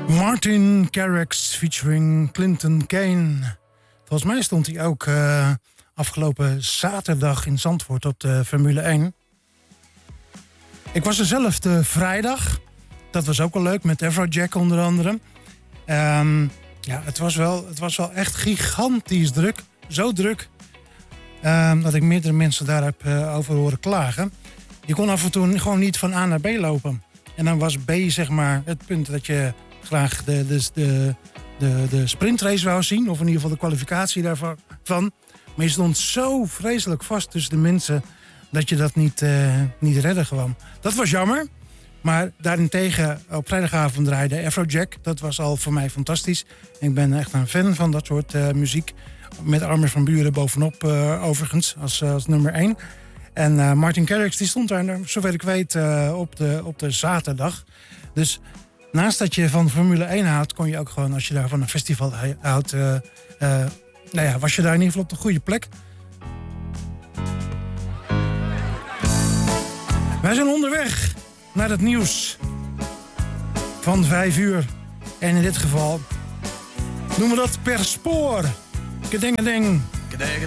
Martin Garrix featuring Clinton Kane. Volgens mij stond hij ook afgelopen zaterdag in Zandvoort op de Formule 1. Ik was er zelf de vrijdag. Dat was ook wel leuk, met Afrojack onder andere. Ja, het was wel echt gigantisch druk. Zo druk dat ik meerdere mensen daar heb over horen klagen. Je kon af en toe gewoon niet van A naar B lopen. En dan was B zeg maar het punt dat je graag de sprintrace wou zien. Of in ieder geval de kwalificatie daarvan. Maar je stond zo vreselijk vast tussen de mensen dat je dat niet redde gewoon. Dat was jammer. Maar daarentegen op vrijdagavond draaide Afrojack. Dat was al voor mij fantastisch. Ik ben echt een fan van dat soort muziek. Met Armin van Buuren bovenop overigens als nummer 1. En Martin Garrix die stond daar, zover ik weet, op de zaterdag. Dus naast dat je van Formule 1 houdt, kon je ook gewoon, als je daar van een festival houdt, was je daar in ieder geval op de goede plek. Wij zijn onderweg naar het nieuws van 5 uur. En in dit geval noemen we dat per spoor. Kedengedeng.